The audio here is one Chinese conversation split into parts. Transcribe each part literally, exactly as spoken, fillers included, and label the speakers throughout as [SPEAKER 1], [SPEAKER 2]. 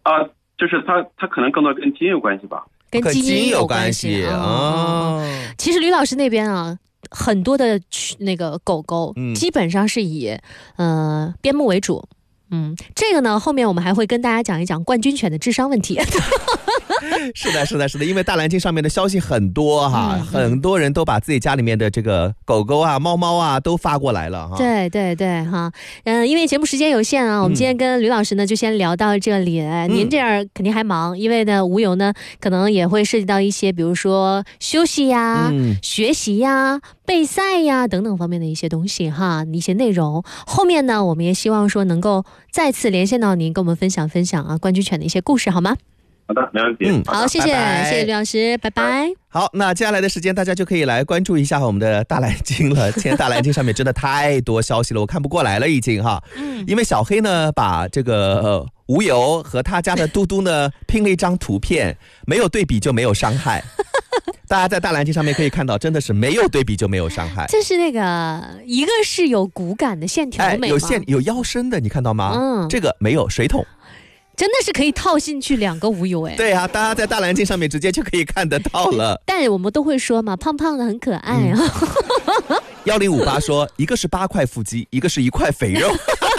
[SPEAKER 1] 啊、呃，就是它它可能更多跟基因有关系吧。
[SPEAKER 2] 跟基因有关系啊、哦哦。其实吕老师那边啊，很多的那个狗狗，嗯、基本上是以呃边牧为主。嗯，这个呢，后面我们还会跟大家讲一讲冠军犬的智商问题。
[SPEAKER 3] 是的，是的，是的，因为大蓝鲸上面的消息很多哈、嗯，很多人都把自己家里面的这个狗狗啊、猫猫啊都发过来了哈。
[SPEAKER 2] 对对对哈，嗯，因为节目时间有限啊，我们今天跟吕老师呢就先聊到这里。嗯、您这样肯定还忙，因为呢无忧呢可能也会涉及到一些，比如说休息呀、嗯、学习呀、备赛呀等等方面的一些东西哈，一些内容。后面呢，我们也希望说能够再次连线到您，跟我们分享分享啊冠军犬的一些故事，好吗？
[SPEAKER 1] 好的，没问题。
[SPEAKER 2] 嗯，好，谢谢，拜拜谢谢吕老师，拜拜。
[SPEAKER 3] 好，那接下来的时间，大家就可以来关注一下我们的大蓝鲸了。今天大蓝鲸上面真的太多消息了，我看不过来了，已经哈。嗯，因为小黑呢，把这个呃无忧和他家的嘟嘟呢拼了一张图片，没有对比就没有伤害。大家在大蓝鲸上面可以看到，真的是没有对比就没有伤害。
[SPEAKER 2] 这是那个一个是有骨感的线条美吗？
[SPEAKER 3] 哎、有线有腰身的，你看到吗？嗯，这个没有水桶。
[SPEAKER 2] 真的是可以套进去两个无忧哎！
[SPEAKER 3] 对啊，大家在大蓝鲸上面直接就可以看得到了。
[SPEAKER 2] 但我们都会说嘛，胖胖的很可爱啊。
[SPEAKER 3] 幺零五八说，一个是八块腹肌，一个是一块肥肉。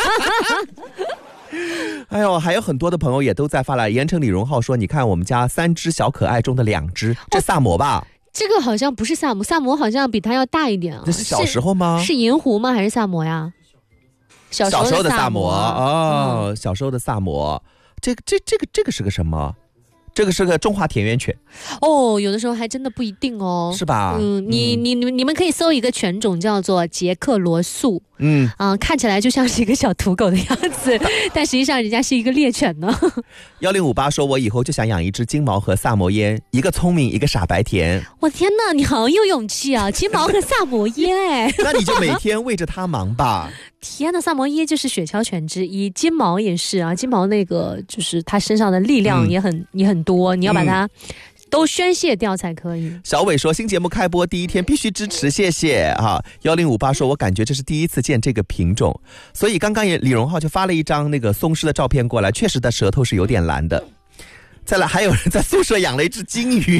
[SPEAKER 3] 哎呦，还有很多的朋友也都在发来。盐城李荣浩说，你看我们家三只小可爱中的两只，这萨摩吧？
[SPEAKER 2] 这个好像不是萨摩，萨摩好像比它要大一点啊。
[SPEAKER 3] 这是小时候吗？
[SPEAKER 2] 是银狐吗？还是萨摩呀？小时候的萨摩
[SPEAKER 3] 哦、嗯，小时候的萨摩。这个这这个这个是个什么？这个是个中华田园犬
[SPEAKER 2] 哦，有的时候还真的不一定哦，
[SPEAKER 3] 是吧？
[SPEAKER 2] 嗯，你你你你们可以搜一个犬种叫做捷克罗素，嗯啊、呃，看起来就像是一个小土狗的样子，但实际上人家是一个猎犬呢。
[SPEAKER 3] 幺零五八说，我以后就想养一只金毛和萨摩耶，一个聪明，一个傻白甜。
[SPEAKER 2] 我天哪，你好有勇气啊！金毛和萨摩耶，哎，
[SPEAKER 3] 那你就每天为着它忙吧。
[SPEAKER 2] 天哪，萨摩耶就是雪橇犬之一，金毛也是啊。金毛那个就是它身上的力量也很、嗯、也很多，你要把它都宣泄掉才可以。
[SPEAKER 3] 小伟说，新节目开播第一天必须支持，谢谢哈。幺零五八说，我感觉这是第一次见这个品种，所以刚刚也李荣浩就发了一张那个松狮的照片过来，确实的舌头是有点蓝的。再来，还有人在宿舍养了一只金鱼。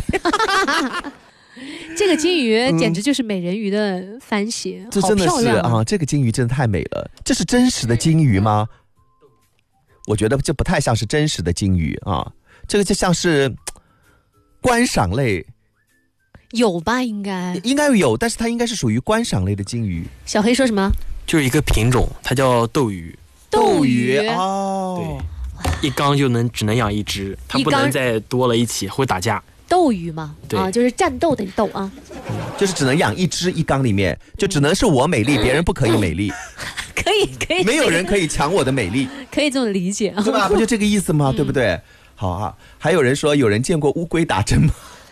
[SPEAKER 2] 这个金鱼简直就是美人鱼的翻写、嗯、
[SPEAKER 3] 这真的是啊，这个金鱼真的太美了。这是真实的金鱼吗？我觉得这不太像是真实的金鱼啊，这个就像是观赏类。
[SPEAKER 2] 有吧？应该
[SPEAKER 3] 应该有，但是它应该是属于观赏类的金鱼。
[SPEAKER 2] 小黑说什么？
[SPEAKER 4] 就是一个品种，它叫斗鱼。
[SPEAKER 2] 斗鱼
[SPEAKER 3] 哦，
[SPEAKER 4] 对，一缸就能只能养一只，它不能再多了一起会打架。
[SPEAKER 2] 斗鱼嘛，
[SPEAKER 4] 对
[SPEAKER 2] 啊，就是战斗的斗啊、
[SPEAKER 3] 嗯，就是只能养一只一缸里面，就只能是我美丽，别人不可以美丽。
[SPEAKER 2] 可以可以，
[SPEAKER 3] 没有人可以抢我的美丽，
[SPEAKER 2] 可以这么理解，
[SPEAKER 3] 对吧？不就这个意思吗？嗯、对不对？好啊，还有人说，有人见过乌龟打针吗？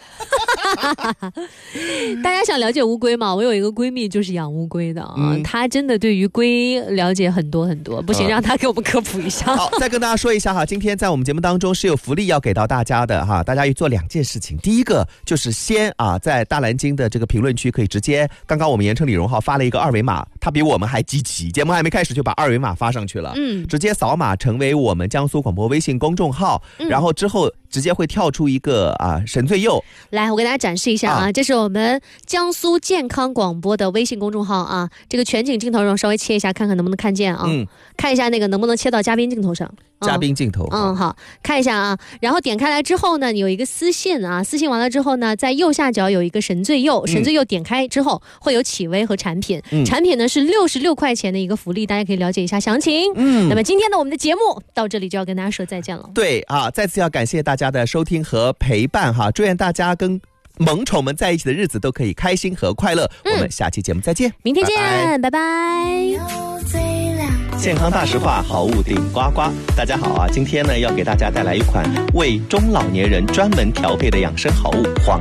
[SPEAKER 2] 大家想了解乌龟吗？我有一个闺蜜就是养乌龟的啊、嗯，她真的对于龟了解很多很多，不行，让她给我们科普一下。
[SPEAKER 3] 好，再跟大家说一下哈，今天在我们节目当中是有福利要给到大家的哈，大家要做两件事情。第一个就是先啊，在大蓝鲸的这个评论区可以直接，刚刚我们盐城李荣浩发了一个二维码，他比我们还积极，节目还没开始就把二维码发上去了，嗯，直接扫码成为我们江苏广播微信公众号，嗯、然后之后直接会跳出一个啊神最右。
[SPEAKER 2] 来，我给大家展示一下啊，啊这是我们江苏健康广播的微信公众号啊，这个全景镜头上稍微切一下，看看能不能看见啊，嗯，看一下那个能不能切到嘉宾镜头上。
[SPEAKER 3] 嘉宾镜头，
[SPEAKER 2] 嗯，好，看一下啊，然后点开来之后呢，有一个私信啊，私信完了之后呢，在右下角有一个神最右，神最右点开之后会有企微和产品，嗯、产品呢是六十六块钱的一个福利，大家可以了解一下详情。嗯，那么今天的我们的节目到这里就要跟大家说再见了。
[SPEAKER 3] 对啊，再次要感谢大家的收听和陪伴哈，祝愿大家跟萌宠们在一起的日子都可以开心和快乐。嗯、我们下期节目再见，
[SPEAKER 2] 明天见，拜拜。拜拜。
[SPEAKER 3] 健康大实话，好物顶呱呱。大家好啊，今天呢要给大家带来一款为中老年人专门调配的养生好物黄